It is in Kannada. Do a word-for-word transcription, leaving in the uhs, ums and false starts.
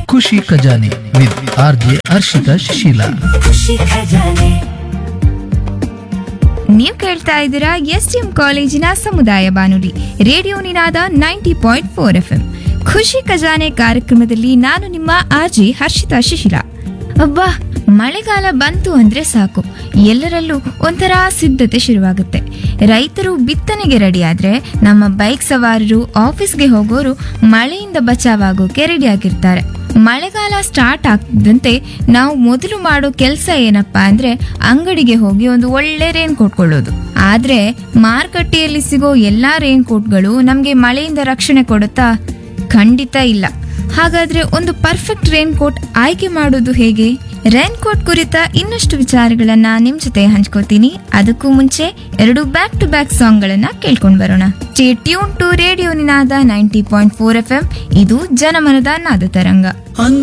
ಖುಷಿ ಖಜಾನೆ with R J Harshita Shishila. ನೀವು ಕೇಳ್ತಾ ಇದ್ದೀರಾ ಎಸ್ ಡಿ ಎಂ ಕಾಲೇಜಿನ ಸಮುದಾಯ ಬಾನುಲಿ ರೇಡಿಯೋ ನಿನಾದ ninety point four F M. ಖುಷಿ ಖಜಾನೆ ಕಾರ್ಯಕ್ರಮದಲ್ಲಿ ನಾನು ನಿಮ್ಮ ಆರ್ಜಿ ಹರ್ಷಿತಾ ಶಿಶಿಲ. ಅಬ್ಬಾ, ಮಳೆಗಾಲ ಬಂತು ಅಂದ್ರೆ ಸಾಕು, ಎಲ್ಲರಲ್ಲೂ ಒಂಥರ ಸಿದ್ಧತೆ ಶುರುವಾಗುತ್ತೆ. ರೈತರು ಬಿತ್ತನೆಗೆ ರೆಡಿ ಆದ್ರೆ, ನಮ್ಮ ಬೈಕ್ ಸವಾರರು ಆಫೀಸ್ಗೆ ಹೋಗೋರು ಮಳೆಯಿಂದ ಬಚಾವಾಗೋಕೆ ರೆಡಿ ಆಗಿರ್ತಾರೆ. ಮಳೆಗಾಲ ಸ್ಟಾರ್ಟ್ ಆಗ್ತಿದ್ದಂತೆ ನಾವು ಮೊದಲು ಮಾಡೋ ಕೆಲಸ ಏನಪ್ಪಾ ಅಂದ್ರೆ ಅಂಗಡಿಗೆ ಹೋಗಿ ಒಂದು ಒಳ್ಳೆ ರೇನ್ ಕೋಟ್ ಕೊಳ್ಳೋದು. ಆದ್ರೆ ಮಾರುಕಟ್ಟೆಯಲ್ಲಿ ಸಿಗೋ ಎಲ್ಲಾ ರೇನ್ ಕೋಟ್ಗಳು ನಮ್ಗೆ ಮಳೆಯಿಂದ ರಕ್ಷಣೆ ಕೊಡುತ್ತಾ? ಖಂಡಿತ ಇಲ್ಲ. ಹಾಗಾದ್ರೆ ಒಂದು ಪರ್ಫೆಕ್ಟ್ ರೇನ್ ಕೋಟ್ ಆಯ್ಕೆ ಮಾಡೋದು ಹೇಗೆ? ರೇನ್ ಕೋಟ್ ಕುರಿತ ಇನ್ನಷ್ಟು ವಿಚಾರಗಳನ್ನ ನಿಮ್ ಜೊತೆ ಹಂಚ್ಕೋತೀನಿ. ಅದಕ್ಕೂ ಮುಂಚೆ ಎರಡು ಬ್ಯಾಕ್ ಟು ಬ್ಯಾಕ್ ಸಾಂಗ್ ಗಳನ್ನ ಕೇಳ್ಕೊಂಡ್ ಬರೋಣ. Stay tune to radio Ninada ninety point four F M. ಇದು ಜನಮನದ ನಾದ ತರಂಗ.